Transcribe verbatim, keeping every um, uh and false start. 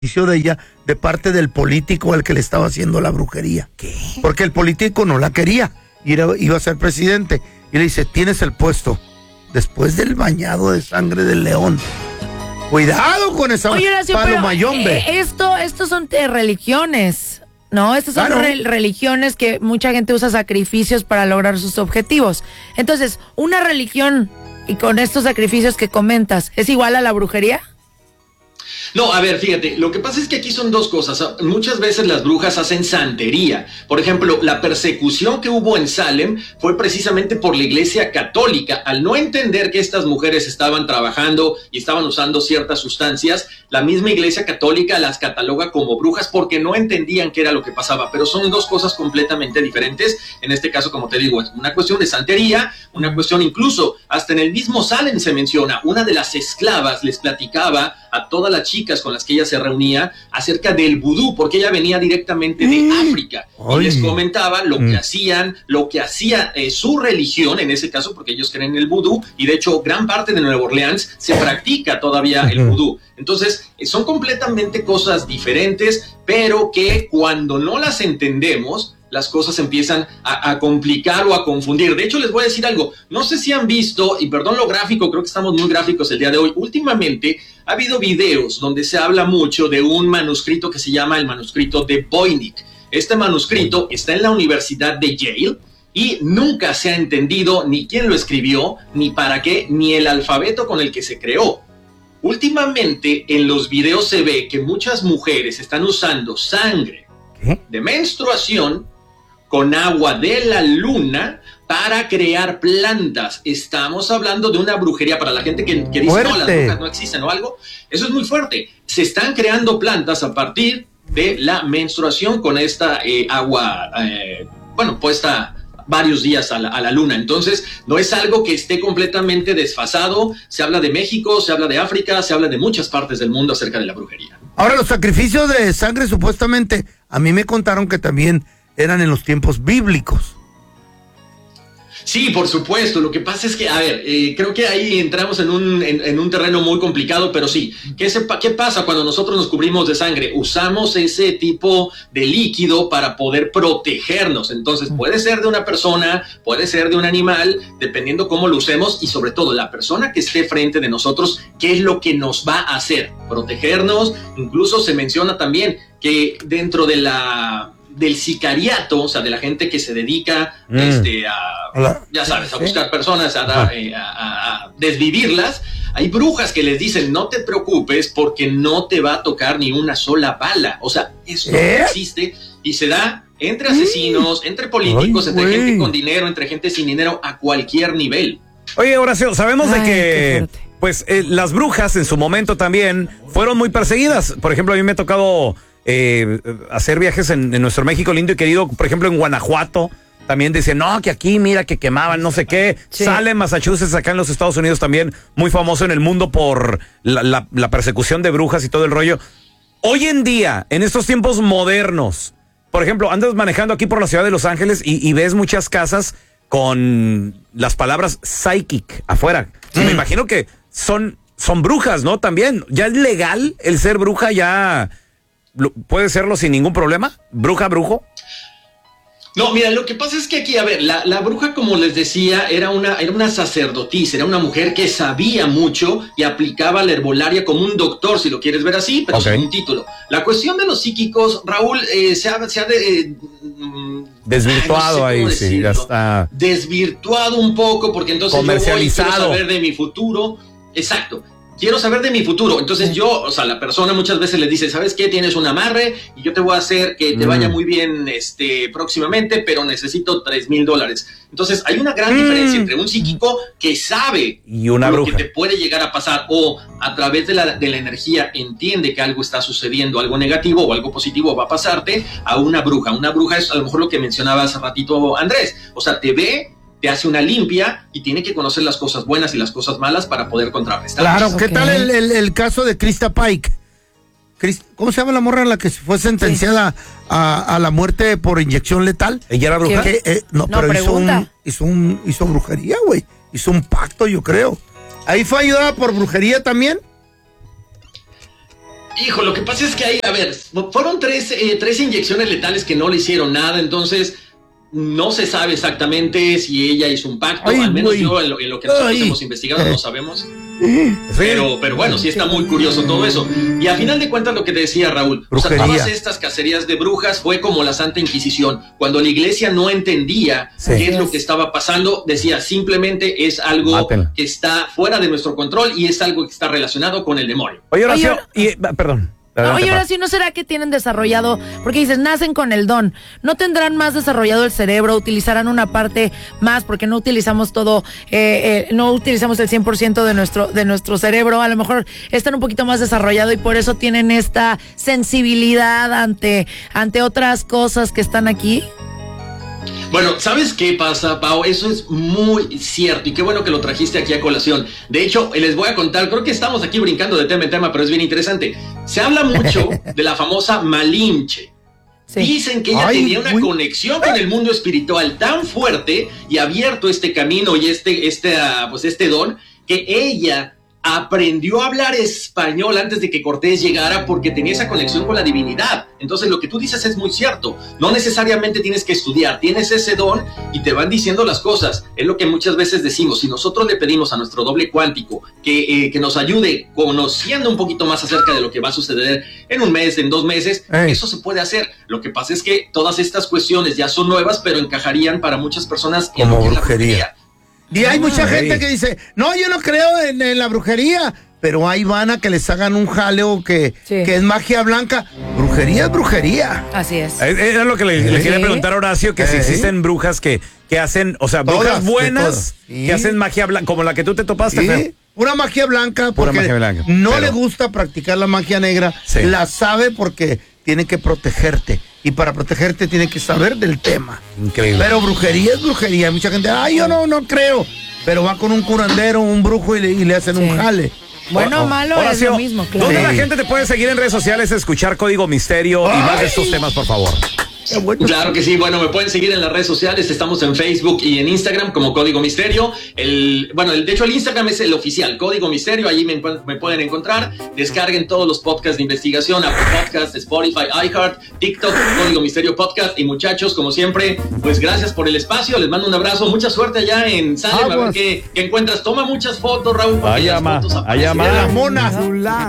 de ella de parte del político al que le estaba haciendo la brujería. ¿Qué? Porque el político no la quería, iba, iba a ser presidente. Y le dice, tienes el puesto después del bañado de sangre del león. Cuidado con esa Oye, Horacio, palomayombe. Eh, esto, estos son de religiones, ¿no? Estas son Claro. re- religiones que mucha gente usa sacrificios para lograr sus objetivos. Entonces, una religión y con estos sacrificios que comentas, ¿es igual a la brujería? No, a ver, fíjate, lo que pasa es que aquí son dos cosas. Muchas veces las brujas hacen santería. Por ejemplo, la persecución que hubo en Salem fue precisamente por la Iglesia Católica. Al no entender que estas mujeres estaban trabajando y estaban usando ciertas sustancias, la misma Iglesia Católica las cataloga como brujas porque no entendían qué era lo que pasaba. Pero son dos cosas completamente diferentes. En este caso, como te digo, es una cuestión de santería, una cuestión incluso, hasta en el mismo Salem se menciona, una de las esclavas les platicaba a todas las chicas con las que ella se reunía acerca del vudú, porque ella venía directamente de Mm. África. Ay. Y les comentaba lo Mm. que hacían, lo que hacía eh, su religión, en ese caso, porque ellos creen en el vudú, y de hecho gran parte de Nueva Orleans se practica todavía el vudú. Entonces, eh, son completamente cosas diferentes, pero que cuando no las entendemos, las cosas empiezan a, a complicar o a confundir. De hecho, les voy a decir algo. No sé si han visto, y perdón lo gráfico, creo que estamos muy gráficos el día de hoy. Últimamente ha habido videos donde se habla mucho de un manuscrito que se llama el manuscrito de Voynich. Este manuscrito está en la Universidad de Yale y nunca se ha entendido ni quién lo escribió, ni para qué, ni el alfabeto con el que se creó. Últimamente en los videos se ve que muchas mujeres están usando sangre ¿Qué? de menstruación con agua de la luna para crear plantas. Estamos hablando de una brujería para la gente que, que dice, Fuerte. no, las brujas no existen o algo. Eso es muy fuerte. Se están creando plantas a partir de la menstruación con esta eh, agua, eh, bueno, puesta varios días a la, a la luna. Entonces, no es algo que esté completamente desfasado. Se habla de México, se habla de África, se habla de muchas partes del mundo acerca de la brujería. Ahora, los sacrificios de sangre supuestamente, a mí me contaron que también eran en los tiempos bíblicos. Sí, por supuesto. Lo que pasa es que, a ver, eh, creo que ahí entramos en un, en, en un terreno muy complicado, pero sí. ¿Qué, se, ¿Qué pasa cuando nosotros nos cubrimos de sangre? Usamos ese tipo de líquido para poder protegernos. Entonces, puede ser de una persona, puede ser de un animal, dependiendo cómo lo usemos y sobre todo la persona que esté frente de nosotros, ¿qué es lo que nos va a hacer? Protegernos. Incluso se menciona también que dentro de la... del sicariato, o sea, de la gente que se dedica Mm. este, a, Hola. ya sabes, a Sí. buscar personas, a, dar, eh, a, a- a desvivirlas. Hay brujas que les dicen, no te preocupes porque no te va a tocar ni una sola bala. O sea, eso ¿Eh? no existe y se da entre asesinos, entre políticos, Ay, entre güey. gente con dinero, entre gente sin dinero, a cualquier nivel. Oye, Horacio, sabemos Ay, de qué que fuerte. pues eh, las brujas en su momento también fueron muy perseguidas. Por ejemplo, a mí me ha tocado eh, hacer viajes en, en nuestro México lindo y querido, por ejemplo, en Guanajuato. También dicen, no, que aquí mira que quemaban, no sé qué. Sí. Sale Massachusetts, acá en los Estados Unidos también, muy famoso en el mundo por la, la- la persecución de brujas y todo el rollo. Hoy en día, en estos tiempos modernos, por ejemplo, andas manejando aquí por la ciudad de Los Ángeles y, y ves muchas casas con las palabras psychic afuera. Y me imagino que son, son brujas, ¿no? También, ¿ya es legal el ser bruja? ¿Ya lo- puede serlo sin ningún problema? ¿Bruja, brujo? No, mira, lo que pasa es que aquí, a ver, la, la bruja, como les decía, era una, era una sacerdotisa, era una mujer que sabía mucho y aplicaba la herbolaria como un doctor, si lo quieres ver así, pero Ok. sin un título. La cuestión de los psíquicos, Raúl, eh, se ha, se ha de, eh, mm, Desvirtuado ay, no sé ahí, cómo sí, ya decirlo. está. Desvirtuado un poco, porque entonces yo voy, quiero Comercializado. saber de mi futuro. Exacto. Quiero saber de mi futuro. Entonces yo, o sea, la persona muchas veces le dice, ¿sabes qué? Tienes un amarre y yo te voy a hacer que te Mm. vaya muy bien este, próximamente, pero necesito tres mil dólares. Entonces hay una gran Mm. diferencia entre un psíquico que sabe Y una lo bruja. que te puede llegar a pasar o a través de la, de la energía entiende que algo está sucediendo, algo negativo o algo positivo va a pasarte, a una bruja. Una bruja es a lo mejor lo que mencionaba hace ratito Andrés. O sea, te ve, te hace una limpia y tiene que conocer las cosas buenas y las cosas malas para poder contrarrestar. Claro, ¿qué Ok. tal el, el- el caso de Krista Pike? Chris- ¿Cómo se llama la morra en la que fue sentenciada a, a la muerte por inyección letal? ¿Ella era bruja? Que, eh, no, No, pero hizo, un, pregunta. hizo, un, hizo brujería, güey. Hizo un pacto, yo creo. ¿Ahí fue ayudada por brujería también? Hijo, lo que pasa es que hay, a ver, fueron tres, eh, tres inyecciones letales que no le hicieron nada, entonces no se sabe exactamente si ella hizo un pacto, ay, al menos yo en lo, en lo que nosotros ay. hemos investigado no sabemos. Pero, pero bueno, sí está muy curioso todo eso. Y a final de cuentas lo que te decía Raúl, o sea, todas estas cacerías de brujas fue como la Santa Inquisición. Cuando la iglesia no entendía sí. qué es lo que estaba pasando, decía simplemente es algo Mátela. que está fuera de nuestro control y es algo que está relacionado con el demonio. Oye, Horacio, Oye, y, perdón. Adelante, Oye, ahora sí, ¿no será que tienen desarrollado? Porque dices, nacen con el don. ¿No tendrán más desarrollado el cerebro? ¿Utilizarán una parte más? Porque no utilizamos todo, eh, eh, no utilizamos el cien por ciento de nuestro, de nuestro cerebro. A lo mejor están un poquito más desarrollado y por eso tienen esta sensibilidad ante, ante otras cosas que están aquí. Bueno, ¿sabes qué pasa, Pau? Eso es muy cierto y qué bueno que lo trajiste aquí a colación. De hecho, les voy a contar, creo que estamos aquí brincando de tema en tema, pero es bien interesante. Se habla mucho de la famosa Malinche. Sí. Dicen que ella Ay, tenía una muy... conexión con el mundo espiritual tan fuerte y abierto este camino y este, este, uh, pues este don, que ella aprendió a hablar español antes de que Cortés llegara porque tenía esa conexión con la divinidad. Entonces lo que tú dices es muy cierto, no necesariamente tienes que estudiar, tienes ese don y te van diciendo las cosas. Es lo que muchas veces decimos, si nosotros le pedimos a nuestro doble cuántico que, eh, que nos ayude conociendo un poquito más acerca de lo que va a suceder en un mes, en dos meses, Ey. eso se puede hacer. Lo que pasa es que todas estas cuestiones ya son nuevas, pero encajarían para muchas personas en como lo que brujería. Es la brujería. Y hay mucha gente que dice, no, yo no creo en, en la brujería, pero ahí van a que les hagan un jaleo que, sí. que es magia blanca. Brujería es brujería. Así es. Era lo que le, ¿Sí? le quería preguntar a Horacio, que ¿Sí? si existen brujas que, que hacen, o sea, brujas todas, buenas ¿Sí? que hacen magia blanca, como la que tú te topaste. Sí, Fer. pura magia blanca, porque magia blanca, no pero... le gusta practicar la magia negra, sí. la sabe porque tiene que protegerte. Y para protegerte tiene que saber del tema. Increíble. Pero brujería es brujería. Mucha gente, ay, yo no, no creo. Pero va con un curandero, un brujo y le, y le hacen sí. un jale. Bueno o malo Horacio, es lo mismo, claro. ¿Dónde sí. la gente te puede seguir en redes sociales, escuchar Código Misterio ay. y más de estos temas, por favor? Bueno. Claro que sí, bueno, me pueden seguir en las redes sociales, estamos en Facebook y en Instagram como Código Misterio. El, bueno, el, de hecho el Instagram es el oficial, Código Misterio, allí me, me pueden encontrar. Descarguen todos los podcasts de investigación, Apple Podcasts, Spotify, iHeart, TikTok, Código Misterio Podcast. Y muchachos, como siempre, pues gracias por el espacio, les mando un abrazo, mucha suerte allá en Salem, a ver qué, qué encuentras. Toma muchas fotos, Raúl, porque allá las ma, fotos allá ma. Las monas.